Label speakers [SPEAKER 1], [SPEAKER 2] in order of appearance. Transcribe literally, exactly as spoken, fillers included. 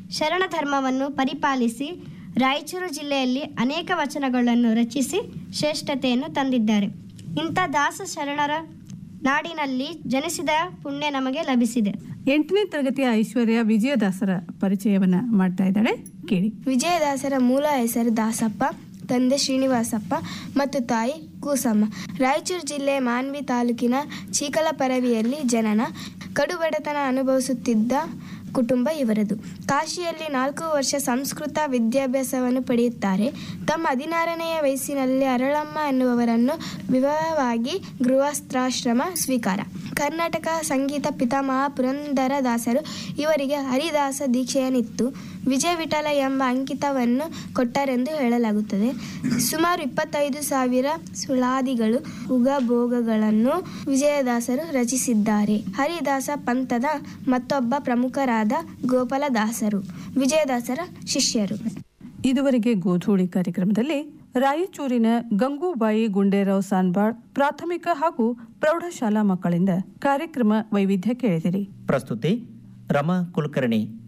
[SPEAKER 1] ಶರಣ ಧರ್ಮವನ್ನು ಪರಿಪಾಲಿಸಿ ರಾಯಚೂರು ಜಿಲ್ಲೆಯಲ್ಲಿ ಅನೇಕ ವಚನಗಳನ್ನು ರಚಿಸಿ ಶ್ರೇಷ್ಠತೆಯನ್ನು ತಂದಿದ್ದಾರೆ. ಇಂಥ ದಾಸ ಶರಣರ ನಾಡಿನಲ್ಲಿ ಜನಿಸಿದ ಪುಣ್ಯ ನಮಗೆ ಲಭಿಸಿದೆ.
[SPEAKER 2] ಎಂಟನೇ ತರಗತಿಯ ಐಶ್ವರ್ಯ ವಿಜಯದಾಸರ ಪರಿಚಯವನ್ನ ಮಾಡ್ತಾ ಇದ್ದಾಳೆ, ಕೇಳಿ.
[SPEAKER 3] ವಿಜಯದಾಸರ ಮೂಲ ಹೆಸರು ದಾಸಪ್ಪ, ತಂದೆ ಶ್ರೀನಿವಾಸಪ್ಪ ಮತ್ತು ತಾಯಿ ಕೂಸಮ್ಮ. ರಾಯಚೂರು ಜಿಲ್ಲೆ ಮಾನ್ವಿ ತಾಲೂಕಿನ ಚೀಕಲಪರವಿಯಲ್ಲಿ ಜನನ. ಕಡುಬಡತನ ಅನುಭವಿಸುತ್ತಿದ್ದ ಕುಟುಂಬ ಇವರದು. ಕಾಶಿಯಲ್ಲಿ ನಾಲ್ಕು ವರ್ಷ ಸಂಸ್ಕೃತ ವಿದ್ಯಾಭ್ಯಾಸವನ್ನು ಪಡೆಯುತ್ತಾರೆ. ತಮ್ಮ ಹದಿನಾರನೆಯ ವಯಸ್ಸಿನಲ್ಲಿ ಅರಳಮ್ಮ ಎನ್ನುವವರನ್ನು ವಿವಾಹವಾಗಿ ಗೃಹಸ್ಥಾಶ್ರಮ ಸ್ವೀಕಾರ. ಕರ್ನಾಟಕ ಸಂಗೀತ ಪಿತಾಮಹ ಪುರಂದರ ದಾಸರು ಇವರಿಗೆ ಹರಿದಾಸ ದೀಕ್ಷೆಯನ್ನಿತ್ತು ವಿಜಯ ವಿಠಲ ಎಂಬ ಅಂಕಿತವನ್ನು ಕೊಟ್ಟರೆಂದು ಹೇಳಲಾಗುತ್ತದೆ. ಸುಮಾರು ಇಪ್ಪತ್ತೈದು ಸಾವಿರ ಸುಳಾದಿಗಳು ಉಗಭೋಗಗಳನ್ನು ವಿಜಯದಾಸರು ರಚಿಸಿದ್ದಾರೆ. ಹರಿದಾಸ ಪಂಥದ ಮತ್ತೊಬ್ಬ ಪ್ರಮುಖರಾದ ಗೋಪಾಲದಾಸರು ವಿಜಯದಾಸರ ಶಿಷ್ಯರು.
[SPEAKER 2] ಇದುವರೆಗೆ ಗೋಧೂಳಿ ಕಾರ್ಯಕ್ರಮದಲ್ಲಿ ರಾಯಚೂರಿನ ಗಂಗೂಬಾಯಿ ಗುಂಡೇರಾವ್ ಸಾನ್ಬಾಳ್ ಪ್ರಾಥಮಿಕ ಹಾಗೂ ಪ್ರೌಢಶಾಲಾ ಮಕ್ಕಳಿಂದ ಕಾರ್ಯಕ್ರಮ ವೈವಿಧ್ಯ ಕೇಳಿದಿರಿ.
[SPEAKER 4] ಪ್ರಸ್ತುತಿ ರಮಾ ಕುಲಕರ್ಣಿ.